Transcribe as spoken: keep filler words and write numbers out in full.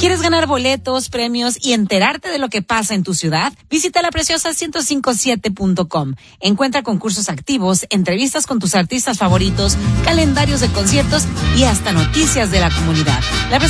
¿Quieres ganar boletos, premios y enterarte de lo que pasa en tu ciudad? Visita la preciosa ciento cincuenta y siete punto com. Encuentra concursos activos, entrevistas con tus artistas favoritos, calendarios de conciertos y hasta noticias de la comunidad. La